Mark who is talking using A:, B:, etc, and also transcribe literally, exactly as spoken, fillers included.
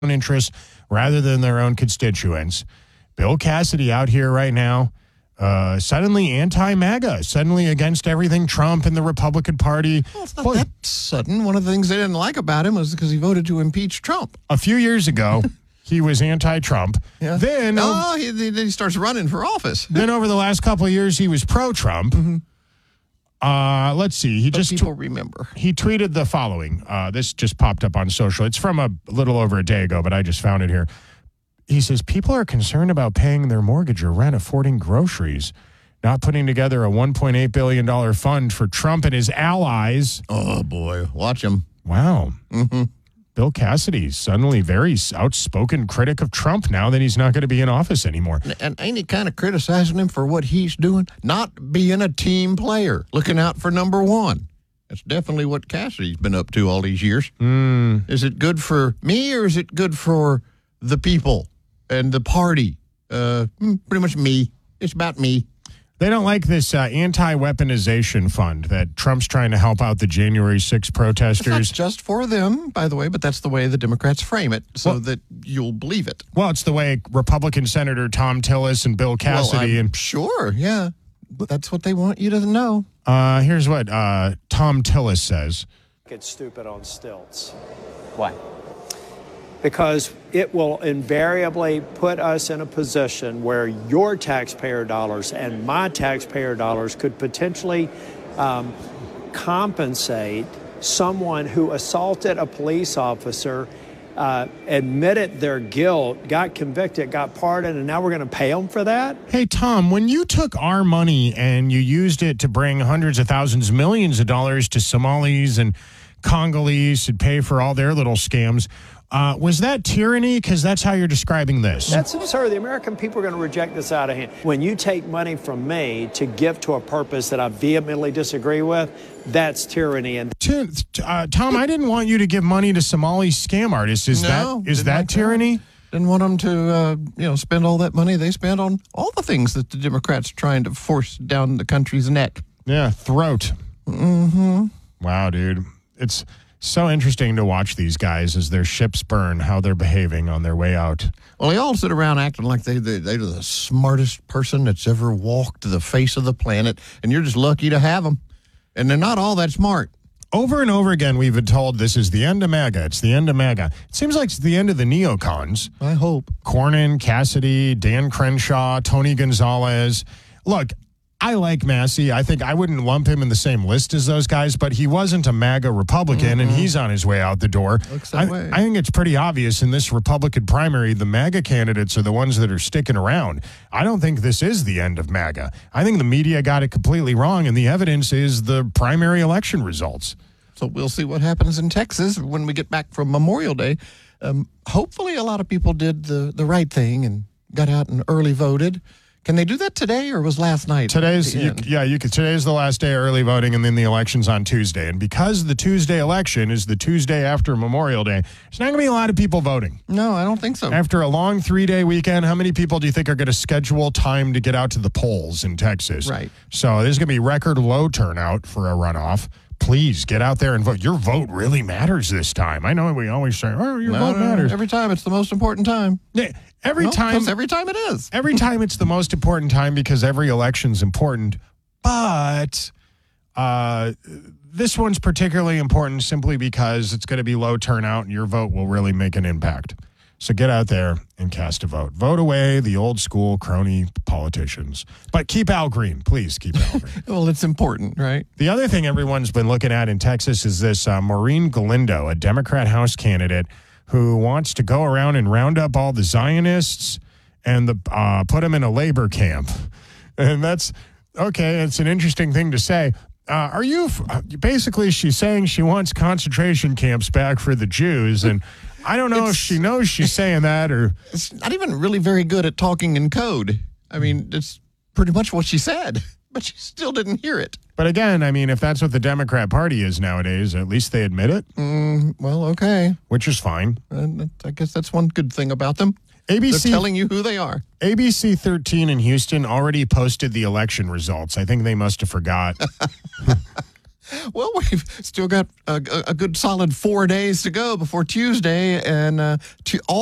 A: own interests rather than their own constituents. Bill Cassidy out here right now, uh, suddenly anti-MAGA, suddenly against everything Trump and the Republican Party.
B: Well, it's not Boy, that sudden. One of the things they didn't like about him was because he voted to impeach Trump.
A: A few years ago, he was anti-Trump.
B: Yeah.
A: Then,
B: oh, he, then he starts running for office.
A: Then over the last couple of years, he was pro-Trump.
B: Mm-hmm.
A: Uh, let's see. He
B: but
A: just
B: people remember.
A: He tweeted the following. Uh, this just popped up on social. It's from a little over a day ago, but I just found it here. He says, people are concerned about paying their mortgage or rent, affording groceries, not putting together a one point eight billion dollars fund for Trump and his allies.
B: Oh, boy. Watch him.
A: Wow.
B: Mm-hmm.
A: Bill Cassidy, suddenly very outspoken critic of Trump now that he's not going to be in office anymore.
B: And ain't he kind of criticizing him for what he's doing? Not being a team player, looking out for number one. That's definitely what Cassidy's been up to all these years.
A: Mm.
B: Is it good for me or is it good for the people and the party? Uh, pretty much me. It's about me.
A: They don't like this uh, anti-weaponization fund that Trump's trying to help out the January sixth protesters.
B: It's not just for them, by the way, but that's the way the Democrats frame it so
A: well,
B: that you'll believe it.
A: Well, it's the way Republican Senator Tom Tillis and Bill Cassidy.
B: Well, I'm
A: and
B: sure, yeah. That's what they want you to know.
A: Uh, here's what uh, Tom Tillis says.
C: It's stupid on stilts.
D: Why?
C: Because it will invariably put us in a position where your taxpayer dollars and my taxpayer dollars could potentially um, compensate someone who assaulted a police officer, uh, admitted their guilt, got convicted, got pardoned, and now we're going to pay them for that?
A: Hey, Tom, when you took our money and you used it to bring hundreds of thousands, millions of dollars to Somalis and Congolese and pay for all their little scams, Uh, was that tyranny? Because that's how you're describing this.
C: That's absurd. The American people are going to reject this out of hand. When you take money from me to give to a purpose that I vehemently disagree with, that's tyranny. And
A: uh, Tom, I didn't want you to give money to Somali scam artists. Is
B: no,
A: that is that
B: like
A: tyranny?
B: That. Didn't want them to, uh, you know, spend all that money they spent on all the things that the Democrats are trying to force down the country's neck.
A: Yeah, throat.
B: Mm-hmm.
A: Wow, dude, it's so interesting to watch these guys as their ships burn, how they're behaving on their way out.
B: Well, they all sit around acting like they, they, they're the smartest person that's ever walked the face of the planet, and you're just lucky to have them. And they're not all that smart.
A: Over and over again, we've been told this is the end of MAGA. It's the end of MAGA. It seems like it's the end of the neocons.
B: I hope.
A: Cornyn, Cassidy, Dan Crenshaw, Tony Gonzalez. Look, I like Massey. I think I wouldn't lump him in the same list as those guys, but he wasn't a MAGA Republican, mm-hmm. and he's on his way out the door.
B: Looks that
A: I,
B: way.
A: I think it's pretty obvious in this Republican primary, the MAGA candidates are the ones that are sticking around. I don't think this is the end of MAGA. I think the media got it completely wrong, and the evidence is the primary election results.
B: So we'll see what happens in Texas when we get back from Memorial Day. Um, hopefully a lot of people did the, the right thing and got out and early voted. Can they do that today, or was last night?
A: Today's you, yeah, you could. Today's the last day of early voting, and then the election's on Tuesday. And because the Tuesday election is the Tuesday after Memorial Day, there's not going to be a lot of people voting.
B: No, I don't think so.
A: After a long three-day weekend, how many people do you think are going to schedule time to get out to the polls in Texas?
B: Right.
A: So there's going to be record low turnout for a runoff. Please get out there and vote. Your vote really matters this time. I know we always say, oh, your
B: no,
A: vote
B: no,
A: matters.
B: Every time it's the most important time.
A: Yeah, every
B: well,
A: time.
B: Every time it is.
A: Every time it's the most important time because every election's important. But uh, this one's particularly important simply because it's going to be low turnout and your vote will really make an impact. So get out there and cast a vote. Vote away the old school crony politicians. But keep Al Green. Please keep Al Green.
B: Well, it's important, right?
A: The other thing everyone's been looking at in Texas is this uh, Maureen Galindo, a Democrat House candidate who wants to go around and round up all the Zionists and the uh, put them in a labor camp. And that's, okay, it's an interesting thing to say. Uh, are you, basically she's saying she wants concentration camps back for the Jews, and I don't know it's, if she knows she's saying that or...
B: It's not even really very good at talking in code. I mean, it's pretty much what she said, but she still didn't hear it.
A: But again, I mean, if that's what the Democrat Party is nowadays, at least they admit it.
B: Mm, well, okay.
A: Which is fine.
B: Uh, I guess that's one good thing about them.
A: A B C,
B: They're telling you who they are.
A: A B C thirteen in Houston already posted the election results. I think they must have forgot.
B: Well, we've still got a, a good solid four days to go before Tuesday, and uh, to all